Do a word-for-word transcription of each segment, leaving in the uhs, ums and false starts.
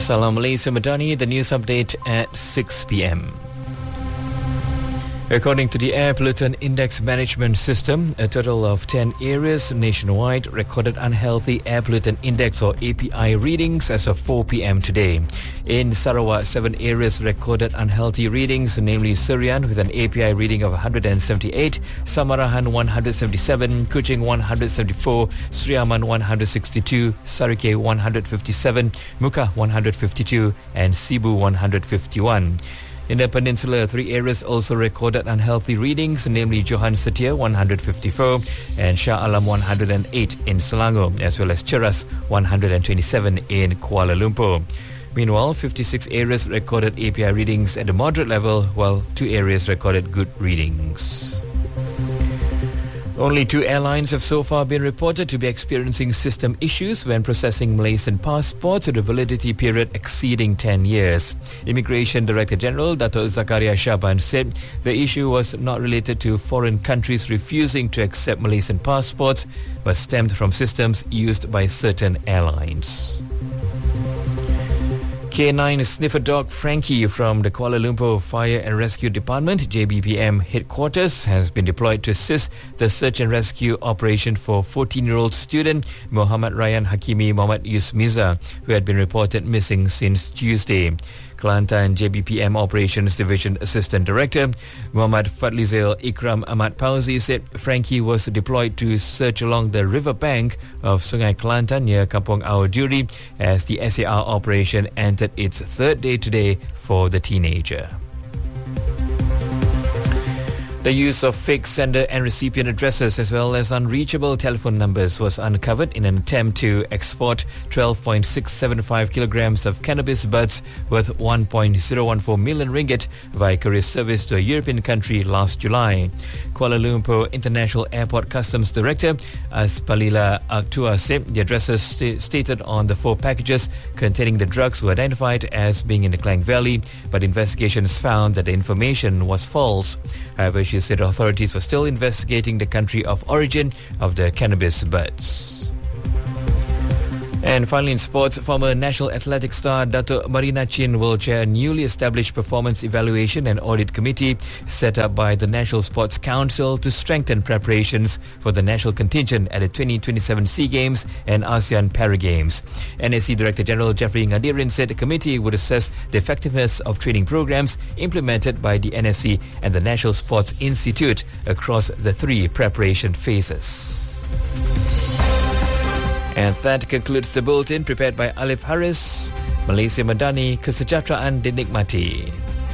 Salam Malaysia Madani, the news update at six p.m. According to the Air Pollutant Index Management System, a total of ten areas nationwide recorded unhealthy air pollutant index or A P I readings as of four p.m. today. In Sarawak, seven areas recorded unhealthy readings, namely Serian with an A P I reading of one hundred seventy-eight, Samarahan one hundred seventy-seven, Kuching one hundred seventy-four, Sri Aman one hundred sixty-two, Sarike one hundred fifty-seven, Muka one hundred fifty-two and Cebu one hundred fifty-one. In the peninsula, three areas also recorded unhealthy readings, namely Johan Setia one hundred fifty-four and Shah Alam one hundred eight in Selangor, as well as Cheras one hundred twenty-seven in Kuala Lumpur. Meanwhile, fifty-six areas recorded A P I readings at a moderate level, while two areas recorded good readings. Only two airlines have so far been reported to be experiencing system issues when processing Malaysian passports with a validity period exceeding ten years. Immigration Director General Dato' Zakaria Shaban said the issue was not related to foreign countries refusing to accept Malaysian passports, but stemmed from systems used by certain airlines. K nine sniffer dog Frankie from the Kuala Lumpur Fire and Rescue Department J B P M headquarters has been deployed to assist the search and rescue operation for fourteen-year-old student Muhammad Ryan Hakimi Muhammad Yusmiza, who had been reported missing since Tuesday. Kelantan J B P M Operations Division Assistant Director Muhammad Fadlizail Ikram Ahmad Pauzi said Frankie was deployed to search along the river bank of Sungai Kelantan near Kampung Awarduri as the S A R operation entered its third day today for the teenager. The use of fake sender and recipient addresses as well as unreachable telephone numbers was uncovered in an attempt to export twelve point six seven five kilograms of cannabis buds worth one point zero one four million ringgit via courier service to a European country last July. Kuala Lumpur International Airport Customs Director Aspalila Aktua said the addresses st- stated on the four packages containing the drugs were identified as being in the Klang Valley, but investigations found that the information was false. However, she said authorities were still investigating the country of origin of the cannabis buds. And finally in sports, former National Athletics star Dato' Marina Chin will chair a newly established Performance Evaluation and Audit Committee set up by the National Sports Council to strengthen preparations for the national contingent at the twenty twenty-seven SEA Games and ASEAN Para Games. N S C Director General Jeffrey Ngadirin said the committee would assess the effectiveness of training programs implemented by the N S C and the National Sports Institute across the three preparation phases. And that concludes the bulletin prepared by Alif Haris. Malaysia Madani, kesejahteraan dinikmati.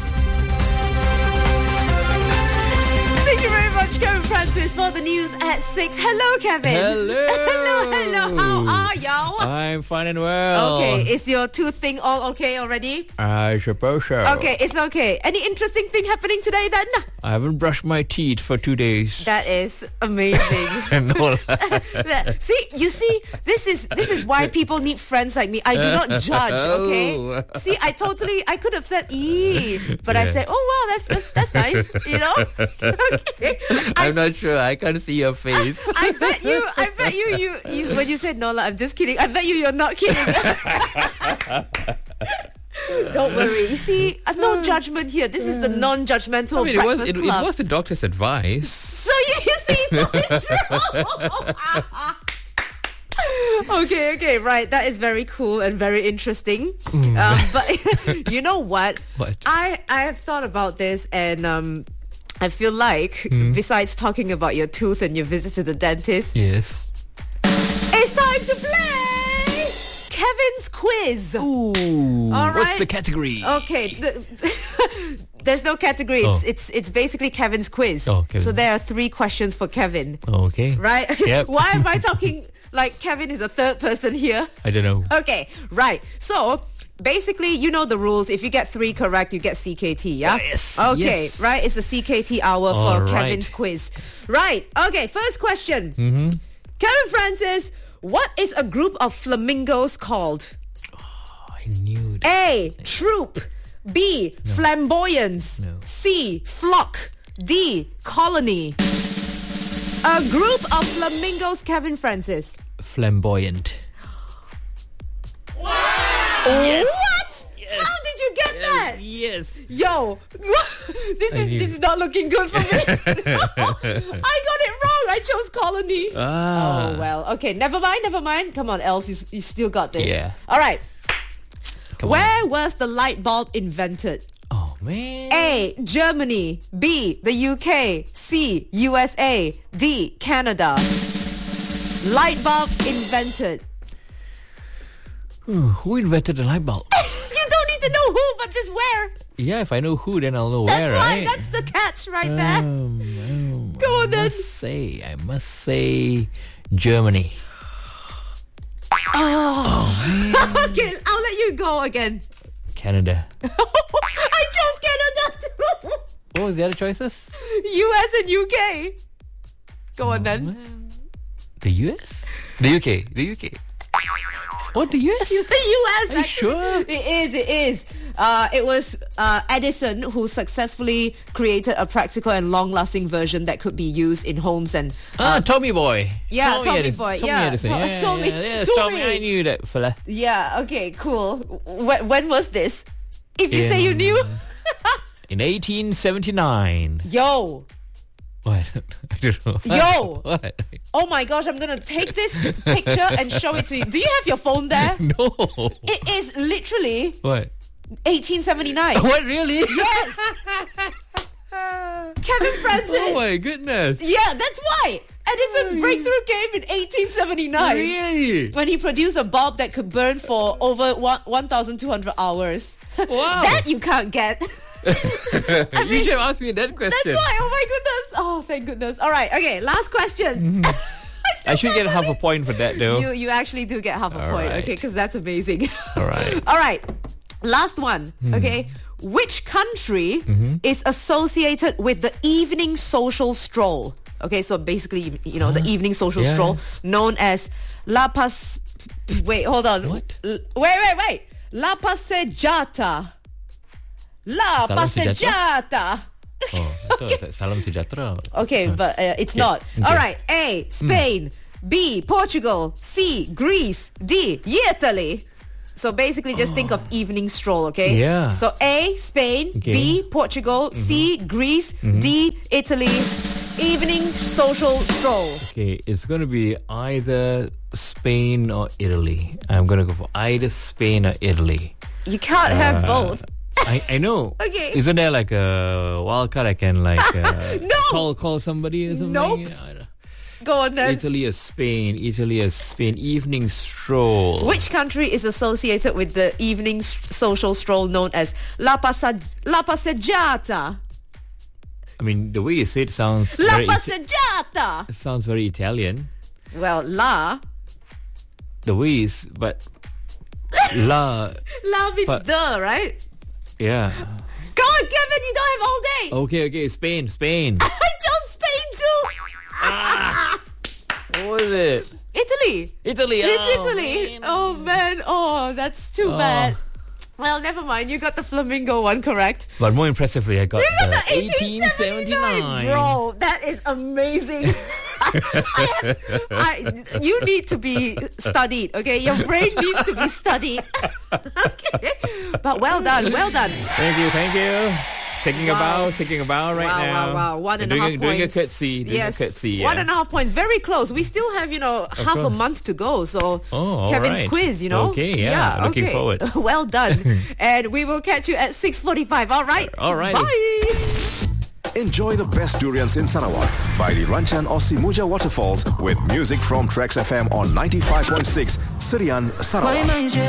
Thank you very much, Kevin Francis, for the news at six. Hello, Kevin. Hello. hello, hello. How are y'all? I'm fine and well. Okay, is your tooth thing all okay already? I suppose so. Okay, it's okay. Any interesting thing happening today then? I haven't brushed my teeth for two days. That is amazing. No. see, you see, this is this is why people need friends like me. I do not judge, okay? Oh. See, I totally, I could have said "ee," but I Yes. said, "Oh wow, that's that's that's nice," you know? Okay. I'm not sure. I can't see your face. I bet you, I bet you, you, you, when you said Nola, I'm just kidding. I bet you, you're not kidding. Don't worry. You see, uh, no judgment here. This is the non-judgmental I mean, it was, breakfast it, club. it was the doctor's advice. So you, you see, so it's true. Okay, okay, right. That is very cool and very interesting. Mm. Um, but you know what? What? I I have thought about this, and um, I feel like Mm. besides talking about your tooth and your visit to the dentist, Yes. it's time to play Kevin's quiz. Ooh. All What's right. the category? Okay. The, there's no category. It's, Oh. it's it's basically Kevin's quiz. Oh, Kevin. So there are three questions for Kevin. Okay. Right? Yep. Why am I talking like Kevin is a third person here? I don't know. Okay, right. So basically, you know the rules. If you get three correct, you get C K T, yeah? Yes, Okay, yes. right? It's the C K T hour All for right. Kevin's quiz. Right. Okay, first question. Mm-hmm. Kevin Francis, what is a group of flamingos called? I knew that. A. Troop. B. Flamboyance. No. C. Flock. D. Colony. A group of flamingos, Kevin Francis. Flamboyant. What? yes. Yo, this is this is not looking good for me. I got it wrong. I chose colony. Ah. Oh well. Okay, never mind. Never mind. Come on, Els. You, you still got this. Yeah. All right. Come Where on. was the light bulb invented? Oh man. A. Germany. B. The U K. C. U S A. D. Canada. Light bulb invented. Who invented the light bulb? You don't need to know who, but just where. Yeah, if I know who, then I'll know That's where, right. right? That's the catch right there. Um, um, Go on I then. must say, I must say, Germany. Oh. Okay, I'll let you go again. Canada. I chose Canada too. What was the other choices? U S and U K. Go on then. The U S? The U K. The U K. What, the U S? The U S. Are you sure? It is, it is. Uh, it was uh, Edison who successfully created a practical and long-lasting version that could be used in homes and... Ah, Uh, Tommy Boy. Yeah, Tommy Edison. Boy, Tommy yeah. Edison. To- yeah, Tommy. yeah, yeah. Tommy. Tommy, I knew that fella. yeah, okay, cool. When, when was this? If you In- say you knew... In eighteen seventy-nine. Yo! What? I don't know. Yo! What? Oh my gosh, I'm going to take this picture and show it to you. Do you have your phone there? No. It is literally What? eighteen seventy-nine. What, really? Yes! Kevin Francis. Oh my goodness. Yeah, that's why. Edison's breakthrough came in eighteen seventy-nine. Really? When he produced a bulb that could burn for over one thousand two hundred hours. Wow. That you can't get. I mean, you should have asked me that question. That's why. Oh my goodness. Oh, thank goodness. All right. Okay, last question. I should get half a point for that, though. You, you actually do get half a All point. right. Okay, because that's amazing. All right. All right. Last one. Okay. Which country is associated with the evening social stroll? Okay, so basically, you- you know, the evening social Yeah. stroll known as La Pas... Wait, hold on. What? L- Wait, wait, wait. La Passeggiata. La Salam Passeggiata. Oh, I thought that Salam Sejahtera. Okay, but uh, it's not. okay. All right. A. Spain. B. Portugal. C. Greece. D. Italy. So basically, just think of evening stroll, okay? Yeah. So A. Spain. Okay. B. Portugal. C. Greece. D. Italy. Evening social stroll. Okay, it's going to be either Spain or Italy. I'm going to go for either Spain or Italy. You can't have both. I, I know. Okay. Isn't there like a wild card I can like uh, No. call call somebody or something? Nope. I don't- Go on then. Italy or Spain? Italy or Spain? Evening stroll. Which country is associated with the evening s- social stroll known as La, Passa- La Passeggiata? I mean, the way you say it sounds La very Ita- Passeggiata! it sounds very Italian. Well, La... The way is, but la, La means But- the, right? yeah. Go on, Kevin, you don't have all day. Okay, okay. Spain, Spain. I chose Spain too. What is it? Italy. Italy. It's oh, Italy. man. Oh, man. Oh, that's too Oh. bad. Well, never mind. You got the flamingo one correct. But more impressively, I got, You got the the eighteen seventy-nine. Bro, that is amazing. I, I, you need to be studied, okay? Your brain needs to be studied. Okay. But well done, well done. Thank you, thank you. Taking a Wow. bow, taking a bow right wow, now. wow, wow. One and a doing, half a, points. doing a curtsy. Doing yes. a curtsy, yeah. One and a half points. Very close. We still have, you know, half a course. month to go. So Oh, all Kevin's right. quiz, you know. Okay, yeah, looking okay. forward. Well done. And we will catch you at six forty-five. All right. All right. Bye. Enjoy the best durians in Sarawak by the Ranchan Aussie Muja Waterfalls with music from Trax F M on ninety-five point six Serian Sarawak.